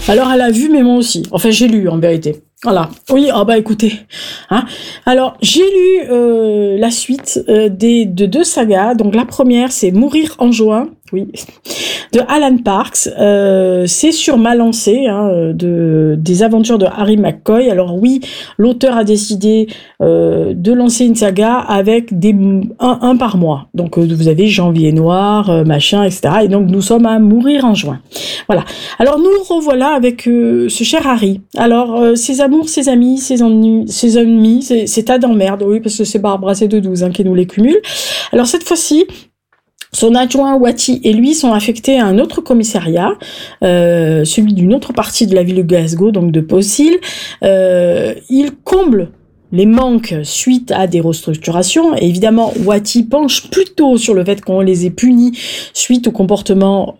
Alors, elle a vu, mais moi aussi. Enfin, j'ai lu, en vérité. Voilà. Oui, écoutez. Hein. Alors, j'ai lu la suite de 2 sagas. Donc, la première, c'est Mourir en juin. Oui, de Alan Parks. C'est sur ma lancée des aventures de Harry McCoy. Alors oui, l'auteur a décidé de lancer une saga avec un par mois. Donc vous avez Janvier Noir, machin, etc. Et donc nous sommes à Mourir en juin. Voilà. Alors nous revoilà avec ce cher Harry. Alors ses amours, ses amis, ses ennemis, c'est tas d'emmerdes. Oui, parce que c'est Barbara C212 qui nous les cumule. Alors cette fois-ci, son adjoint Watty et lui sont affectés à un autre commissariat, celui d'une autre partie de la ville de Glasgow, donc de Possil. Il comble les manques suite à des restructurations. Et évidemment, Watty penche plutôt sur le fait qu'on les ait punis suite au comportement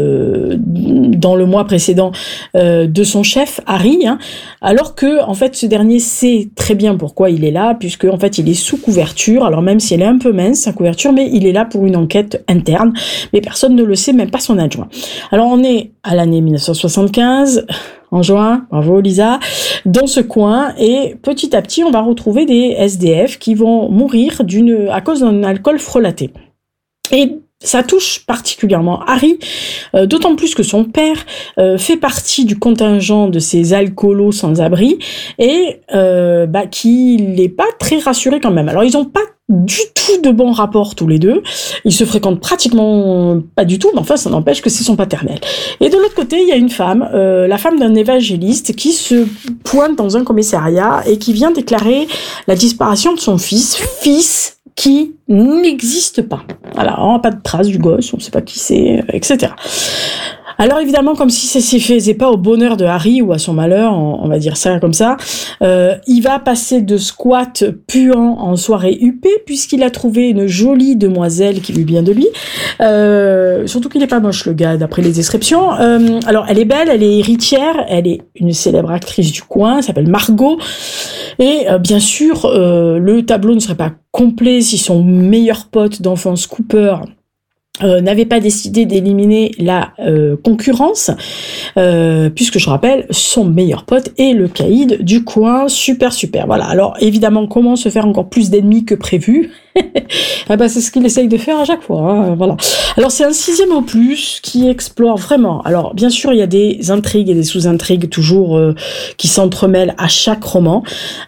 dans le mois précédent de son chef Harry, alors que en fait ce dernier sait très bien pourquoi il est là, puisque en fait il est sous couverture. Alors même si elle est un peu mince sa couverture, mais il est là pour une enquête interne, mais personne ne le sait, même pas son adjoint. Alors on est à l'année 1975. En juin, bravo Lisa, dans ce coin, et petit à petit on va retrouver des SDF qui vont mourir à cause d'un alcool frelaté. Et ça touche particulièrement Harry, d'autant plus que son père fait partie du contingent de ces alcoolos sans abri, et qu'il n'est pas très rassuré quand même. Alors ils ont pas du tout de bons rapports tous les deux, ils se fréquentent pratiquement pas du tout, mais enfin ça n'empêche que c'est son paternel. Et de l'autre côté il y a une femme, la femme d'un évangéliste qui se pointe dans un commissariat et qui vient déclarer la disparition de son fils qui n'existe pas. Voilà, on n'a pas de trace du gosse, on ne sait pas qui c'est, etc. Alors évidemment, comme si ça ne faisait pas au bonheur de Harry ou à son malheur, on va dire ça comme ça, il va passer de squat puant en soirée huppée, puisqu'il a trouvé une jolie demoiselle qui lui vient de lui. Surtout qu'il est pas moche le gars, d'après les descriptions. Alors elle est belle, elle est héritière, elle est une célèbre actrice du coin, elle s'appelle Margot. Et bien sûr, le tableau ne serait pas complet si son meilleur pote d'enfance Cooper n'avait pas décidé d'éliminer la concurrence, puisque je rappelle, son meilleur pote est le caïd du coin, super. Voilà, alors évidemment, comment se faire encore plus d'ennemis que prévu? C'est ce qu'il essaye de faire à chaque fois, voilà. Alors c'est un 6e opus qui explore vraiment, alors bien sûr il y a des intrigues et des sous-intrigues toujours qui s'entremêlent à chaque roman,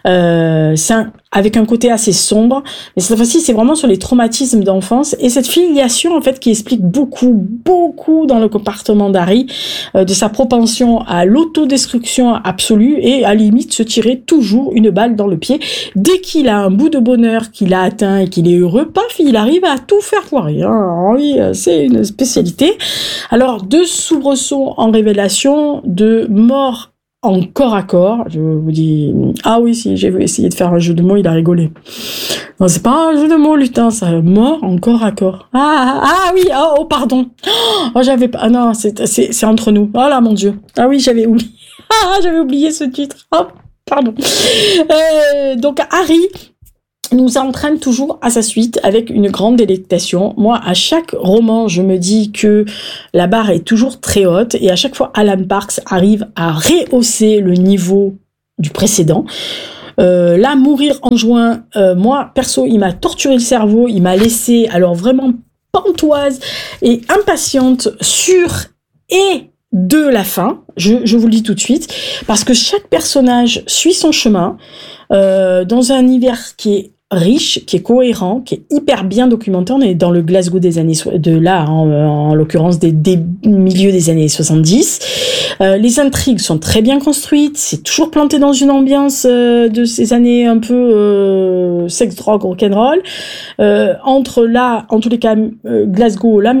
avec un côté assez sombre, mais cette fois-ci c'est vraiment sur les traumatismes d'enfance et cette filiation en fait qui explique beaucoup dans le comportement d'Harry, de sa propension à l'autodestruction absolue et à limite se tirer toujours une balle dans le pied dès qu'il a un bout de bonheur qu'il a atteint et qu'il est heureux, paf, il arrive à tout faire foirer. Oui, c'est une spécialité. Alors, de soubresauts en révélation, de mort en corps à corps. Je vous dis, ah oui, si, j'ai essayé de faire un jeu de mots, il a rigolé. Non, c'est pas un jeu de mots, lutin, ça. Mort en corps à corps. Ah oui, oh, pardon. Oh, j'avais pas, non, c'est entre nous. Oh là, mon Dieu. Ah oui, j'avais oublié. J'avais oublié ce titre. Oh, pardon. Donc, Harry nous entraîne toujours à sa suite avec une grande délectation. Moi, à chaque roman, je me dis que la barre est toujours très haute et à chaque fois, Alan Parks arrive à rehausser le niveau du précédent. Là, Mourir en juin, moi, perso, il m'a torturé le cerveau, il m'a laissé, alors vraiment pantoise et impatiente sur et de la fin, je vous le dis tout de suite, parce que chaque personnage suit son chemin, dans un univers qui est riche, qui est cohérent, qui est hyper bien documenté. On est dans le Glasgow des années en l'occurrence des milieux des années 70. Les intrigues sont très bien construites, c'est toujours planté dans une ambiance de ces années un peu sex, drogue, rock'n'roll. En tous les cas, Glasgow, la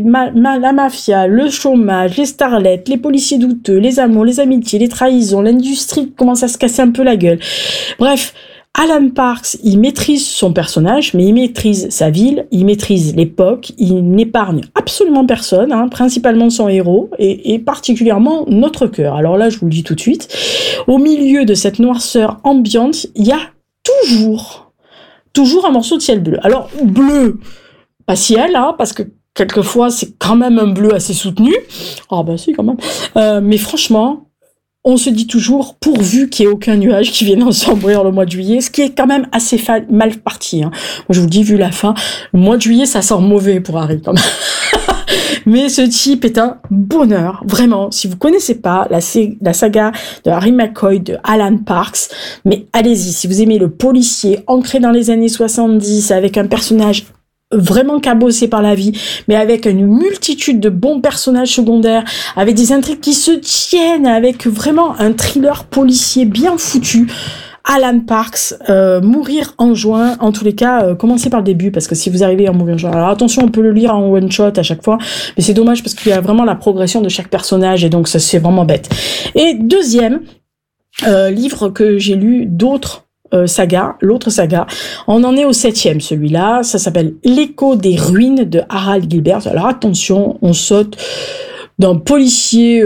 mafia, le chômage, les starlettes, les policiers douteux, les amours, les amitiés, les trahisons, l'industrie commence à se casser un peu la gueule. Bref, Alan Parks, il maîtrise son personnage, mais il maîtrise sa ville, il maîtrise l'époque, il n'épargne absolument personne, principalement son héros, et particulièrement notre cœur. Alors là, je vous le dis tout de suite, au milieu de cette noirceur ambiante, il y a toujours un morceau de ciel bleu. Alors, bleu, pas ciel, parce que quelquefois, c'est quand même un bleu assez soutenu. Ah ben si, quand même. Mais franchement, on se dit toujours, pourvu qu'il n'y ait aucun nuage qui vienne ensombrir le mois de juillet, ce qui est quand même assez mal parti. Moi, je vous dis, vu la fin, le mois de juillet, ça sent mauvais pour Harry, quand même. Mais ce type est un bonheur, vraiment. Si vous connaissez pas la saga de Harry McCoy, de Alan Parks, mais allez-y, si vous aimez le policier ancré dans les années 70 avec un personnage vraiment cabossé par la vie, mais avec une multitude de bons personnages secondaires, avec des intrigues qui se tiennent, avec vraiment un thriller policier bien foutu. Alan Parks, Mourir en juin, en tous les cas, commencez par le début, parce que si vous arrivez à Mourir en juin, alors attention, on peut le lire en one shot à chaque fois, mais c'est dommage parce qu'il y a vraiment la progression de chaque personnage, et donc ça c'est vraiment bête. Et deuxième livre que j'ai lu d'autres l'autre saga, on en est au 7e, celui-là, ça s'appelle L'écho des ruines de Harald Gilbert. Alors attention, on saute d'un policier,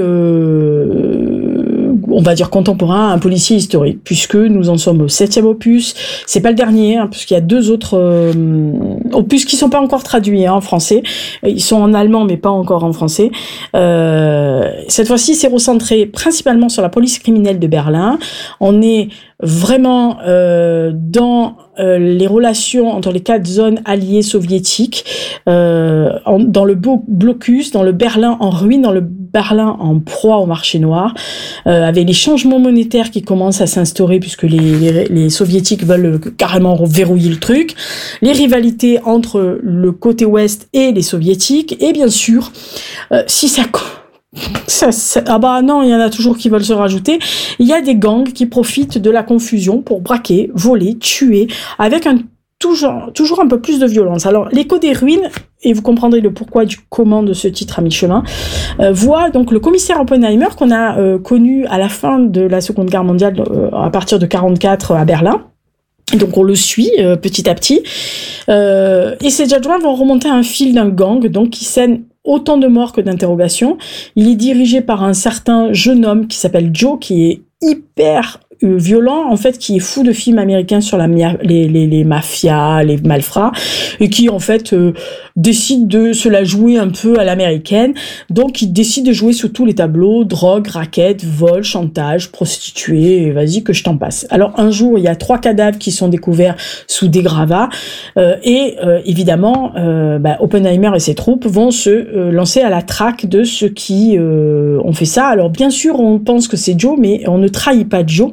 on va dire contemporain, un policier historique, puisque nous en sommes au 7e opus. C'est pas le dernier, puisqu'il y a 2 autres opus qui sont pas encore traduits en français. Ils sont en allemand, mais pas encore en français. Cette fois-ci, c'est recentré principalement sur la police criminelle de Berlin. On est vraiment dans les relations entre les 4 zones alliées soviétiques, dans le blocus, dans le Berlin en ruine, dans le Berlin en proie au marché noir, avec les changements monétaires qui commencent à s'instaurer puisque les soviétiques veulent carrément verrouiller le truc, les rivalités entre le côté ouest et les soviétiques, et bien sûr, si ça ah bah non, il y en a toujours qui veulent se rajouter. Il y a des gangs qui profitent de la confusion pour braquer, voler, tuer, avec toujours un peu plus de violence. Alors, l'écho des ruines, et vous comprendrez le pourquoi du comment de ce titre à mi-chemin, voit donc le commissaire Oppenheimer qu'on a connu à la fin de la Seconde Guerre mondiale, à partir de 1944 à Berlin. Donc on le suit petit à petit, et ces adjoints vont remonter un fil d'un gang donc qui scène autant de morts que d'interrogations. Il est dirigé par un certain jeune homme qui s'appelle Joe, qui est hyper violent, en fait, qui est fou de films américains sur les mafias, les malfrats, et qui, en fait, décide de se la jouer un peu à l'américaine. Donc, il décide de jouer sur tous les tableaux, drogue, raquettes, vol, chantage, prostituées, vas-y que je t'en passe. Alors, un jour, il y a 3 cadavres qui sont découverts sous des gravats, et évidemment, Oppenheimer et ses troupes vont se lancer à la traque de ceux qui ont fait ça. Alors, bien sûr, on pense que c'est Joe, mais on ne trahit pas Joe,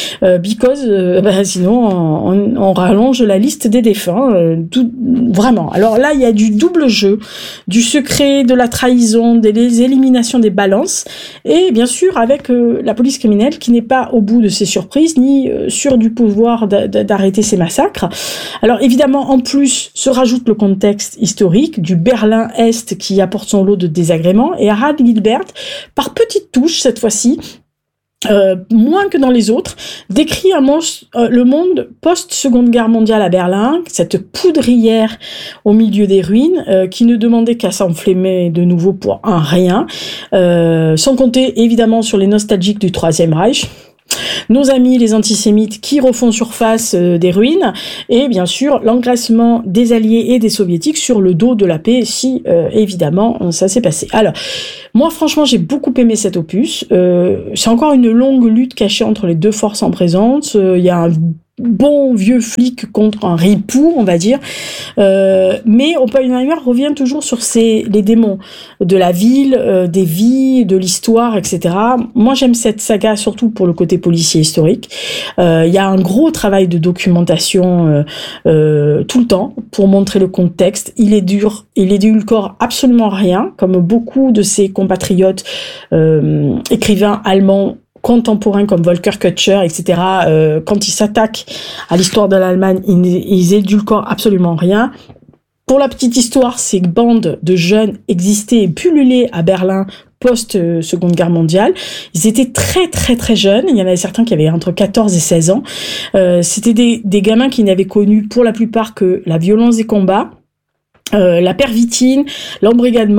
sinon on rallonge la liste des défunts, vraiment. Alors là, il y a du double jeu, du secret, de la trahison, des éliminations des balances, et bien sûr avec la police criminelle qui n'est pas au bout de ses surprises, ni sûre du pouvoir d'arrêter ces massacres. Alors évidemment, en plus, se rajoute le contexte historique du Berlin-Est qui apporte son lot de désagréments, et Harald Gilbert, par petites touches cette fois-ci, moins que dans les autres, décrit le monde post-Seconde Guerre mondiale à Berlin, cette poudrière au milieu des ruines, qui ne demandait qu'à s'enflammer de nouveau pour un rien, sans compter évidemment sur les nostalgiques du Troisième Reich, nos amis les antisémites qui refont surface des ruines, et bien sûr l'engraissement des Alliés et des Soviétiques sur le dos de la paix, si évidemment ça s'est passé. Alors, moi franchement j'ai beaucoup aimé cet opus, c'est encore une longue lutte cachée entre les 2 forces en présence, il y a un bon vieux flic contre un ripou, on va dire, mais Oppenheimer revient toujours sur les démons de la ville, des vies, de l'histoire, etc. Moi j'aime cette saga surtout pour le côté policier historique. Il y a un gros travail de documentation tout le temps pour montrer le contexte. Il édulcore absolument rien, comme beaucoup de ses compatriotes écrivains allemands contemporains comme Volker Kutscher, etc., quand ils s'attaquent à l'histoire de l'Allemagne, ils édulcorent absolument rien. Pour la petite histoire, ces bandes de jeunes existaient et pullulaient à Berlin post-Seconde Guerre mondiale. Ils étaient très très très jeunes, il y en avait certains qui avaient entre 14 et 16 ans. C'était des gamins qui n'avaient connu pour la plupart que la violence des combats, la pervitine, l'embrigadement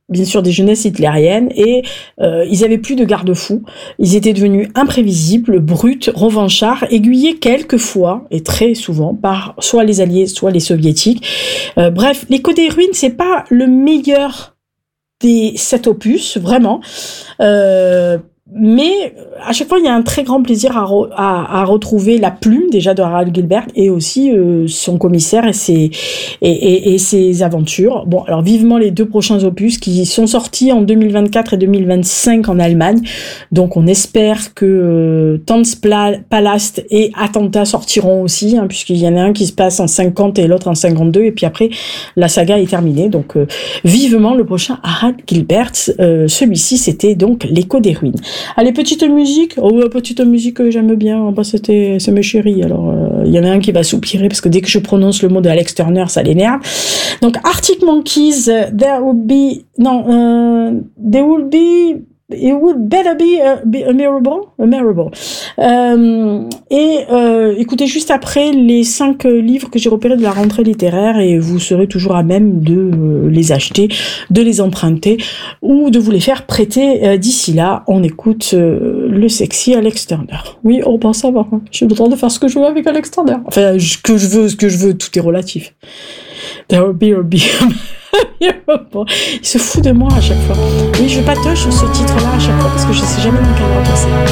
bien sûr des jeunesses hitlériennes, et ils avaient plus de garde-fous. Ils étaient devenus imprévisibles, bruts, revanchards, aiguillés quelquefois, et très souvent, par soit les Alliés, soit les Soviétiques. Bref, L'écho des ruines, c'est pas le meilleur des 7 opus, vraiment. Mais à chaque fois, il y a un très grand plaisir à retrouver la plume déjà de Harald Gilbert et aussi son commissaire et ses aventures. Bon, alors vivement les 2 prochains opus qui sont sortis en 2024 et 2025 en Allemagne. Donc on espère que Tanzpalast et Attentat sortiront aussi, hein, puisqu'il y en a un qui se passe en 50 et l'autre en 52, et puis après la saga est terminée. Donc vivement le prochain Harald Gilbert. Celui-ci, c'était donc L'écho des ruines. Allez, petite musique. Oh, petite musique que j'aime bien. Bah, c'est mes chéris. Alors, il y en a un qui va soupirer parce que dès que je prononce le mot de Alex Turner, ça l'énerve. Donc, Arctic Monkeys, it would better be a miracle. Écoutez juste après les 5 livres que j'ai repérés de la rentrée littéraire, et vous serez toujours à même de les acheter, de les emprunter ou de vous les faire prêter. D'ici là, on écoute le sexy Alex Turner. Oui, on pense savoir. Hein. J'ai le droit de faire ce que je veux avec Alex Turner. Enfin, ce que je veux, tout est relatif. There will be a il se fout de moi à chaque fois. Oui, je patauge sur ce titre-là à chaque fois parce que je sais jamais dans quel ordre c'est.